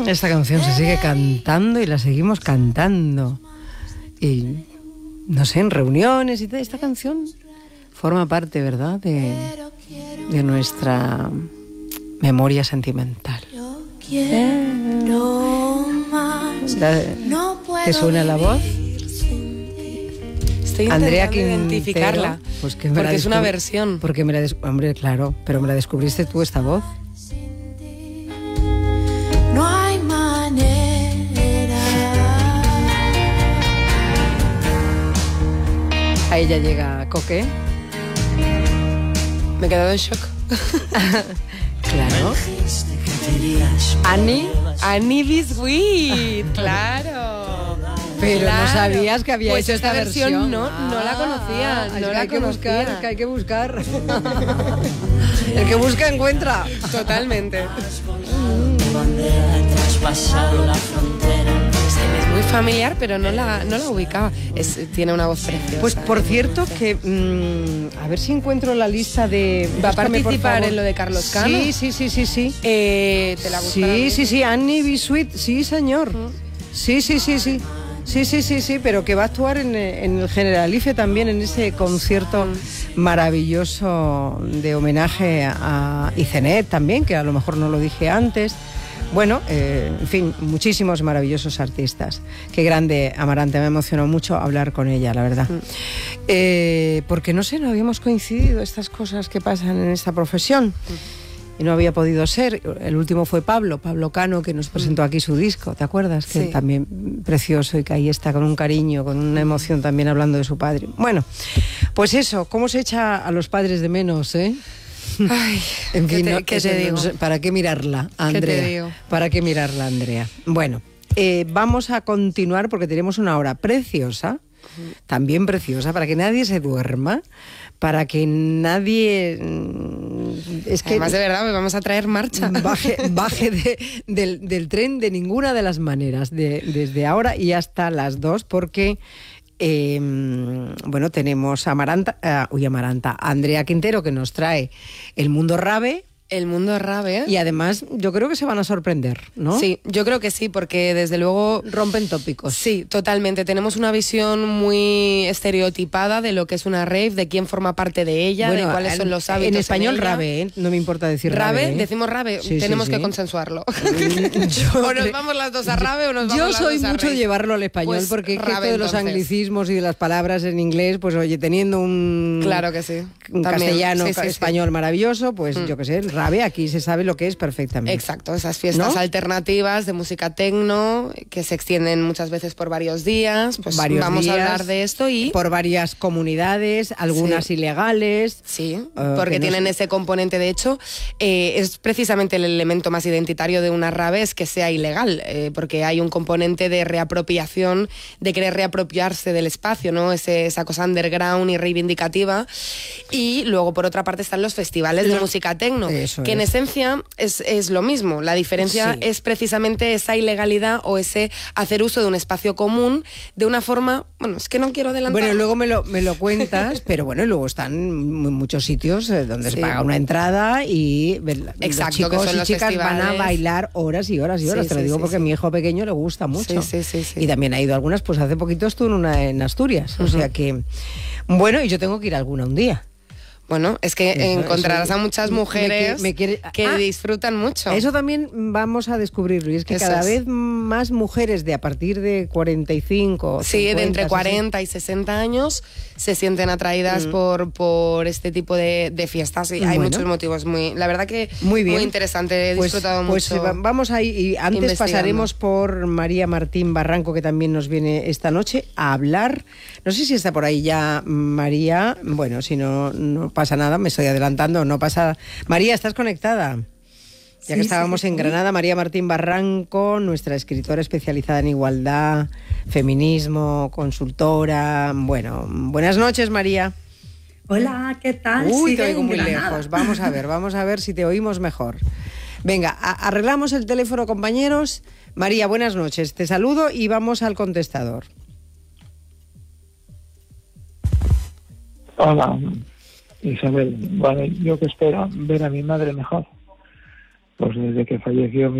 Esta canción se sigue cantando y la seguimos cantando. Y no sé, en reuniones y tal, esta canción forma parte, ¿verdad?, de nuestra memoria sentimental. ¿Te suena la voz? Estoy Andrea intentando identificarla, pues que porque es una versión. Porque hombre, claro, pero me la descubriste tú, esta voz. No hay manera. Ahí ya llega Coque. Me he quedado en shock. Claro. Annie Biscuit, claro. Pero claro. No sabías que había pues hecho esta versión. No la conocía. Hay que buscar. El que busca encuentra. Totalmente. Traspasado la frontera. Es muy familiar, pero no la ubicaba. Tiene una voz preciosa. Pues por cierto que a ver si encuentro la lista de. ¿Va a participar en lo de Carlos Cano? Sí. ¿Te la buscarás? Sí, Annie Biscuit, sí, señor. Sí, pero que va a actuar en el Generalife también, en ese concierto maravilloso de homenaje a Icenet también, que a lo mejor no lo dije antes. Bueno, en fin, muchísimos maravillosos artistas. Qué grande, Amaranta, me emocionó mucho hablar con ella, la verdad. Porque no sé, no habíamos coincidido estas cosas que pasan en esta profesión. Y no había podido ser. El último fue Pablo Cano, que nos presentó aquí su disco, ¿te acuerdas? Que Sí. también precioso, y que ahí está con un cariño, con una emoción también hablando de su padre. Bueno, pues eso, ¿cómo se echa a los padres de menos, eh? Ay, En fin, ¿qué te digo? ¿Para qué mirarla, Andrea? ¿Qué te digo? ¿Para qué mirarla, Andrea? Bueno, vamos a continuar porque tenemos una hora preciosa, también preciosa, para que nadie se duerma, para que nadie... Es que además, de verdad, me vamos a traer marcha. Baje del tren de ninguna de las maneras, desde ahora y hasta las 2, porque... bueno, tenemos a Andrea Quintero, que nos trae El Mundo Rave. El Mundo Rave. Y además yo creo que se van a sorprender, ¿no? Sí, yo creo que sí, porque desde luego... Rompen tópicos. Sí, totalmente. Tenemos una visión muy estereotipada de lo que es una rave, de quién forma parte de ella, Bueno, de cuáles son los hábitos. En español ella. rave, ¿eh? No me importa decir rave. rave, ¿eh? Decimos rave, Sí, tenemos sí. que consensuarlo. O nos vamos las dos a rave o nos vamos Yo las soy dos a mucho rave. de llevarlo al español, Pues porque esto rave, de los entonces. anglicismos y de las palabras en inglés, pues oye, teniendo un... Claro que sí. Un También. castellano, Sí, español maravilloso, pues yo qué sé, el rave aquí se sabe lo que es perfectamente. Exacto, esas fiestas ¿no? alternativas de música tecno que se extienden muchas veces por varios días. Pues vamos a hablar de esto y... por varias comunidades, algunas ilegales. Sí, porque no tienen sé. ese componente. De hecho, es precisamente el elemento más identitario de una rave, es que sea ilegal, porque hay un componente de reapropiación, de querer reapropiarse del espacio, ¿no? Esa cosa underground y reivindicativa. Y luego, por otra parte, están los festivales de música tecno, que en esencia es lo mismo. La diferencia es precisamente esa ilegalidad o ese hacer uso de un espacio común de una forma... Bueno, es que no quiero adelantar. Bueno, luego me lo cuentas, pero bueno, luego están muchos sitios donde se paga una entrada y Exacto, los chicos que son y los chicas festivales. van a bailar horas y horas y horas. Te lo digo porque a mi hijo pequeño le gusta mucho. Sí. Y también ha ido a algunas, pues hace poquito estuvo en una en Asturias. O sea que, bueno, y yo tengo que ir a alguna un día. Bueno, es que encontrarás a muchas mujeres que disfrutan mucho. Eso también vamos a descubrirlo. Y es que cada vez más mujeres de a partir de 45... Sí, 50, de entre 40 60. y 60 años se sienten atraídas por este tipo de fiestas. Y hay muchos motivos. La verdad que muy interesante. He disfrutado mucho. Pues vamos ahí. Y antes pasaremos por María Martín Barranco, que también nos viene esta noche a hablar. No sé si está por ahí ya María. Bueno, si no pasa nada, me estoy adelantando, no pasa... María, ¿estás conectada? Ya que estábamos en Granada, María Martín Barranco, nuestra escritora especializada en igualdad, feminismo, consultora... Bueno, buenas noches, María. Hola, ¿qué tal? Uy, te oigo muy lejos. Vamos a ver si te oímos mejor. Venga, arreglamos el teléfono, compañeros. María, buenas noches. Te saludo y vamos al contestador. Hola, Isabel. Vale, yo que espero ver a mi madre mejor. Pues desde que falleció mi